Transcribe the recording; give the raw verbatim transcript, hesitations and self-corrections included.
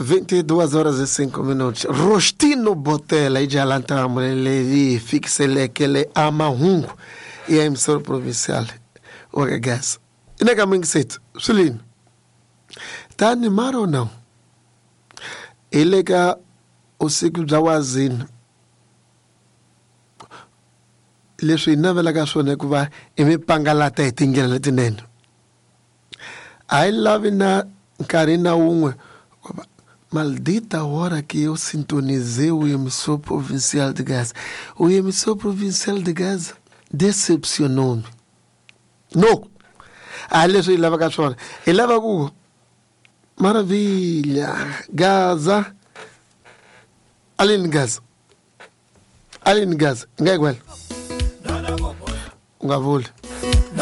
vinte e duas horas e cinco minutos. Rostino Botella, e já lantamos, ele fixa ele que ele ama hungo e a emissora provincial. O gás. E na caminho que seito, Sulino, está animado ou não? Ele que o ciclo de Awazin, ele sui na vela gasone que vai e me pangalata e tingela tinendo. Aí lá vem na Karina Unga. Maldita hora que eu sintonizei o emissor provincial de Gaza. O emissor provincial de Gaza decepcionou-me. Não. Aí ele leva a cachorra. Ele leva a Google. Maravilha. Gaza. Ali em Gaza. Ali em Gaza. Não é igual. Um gavole.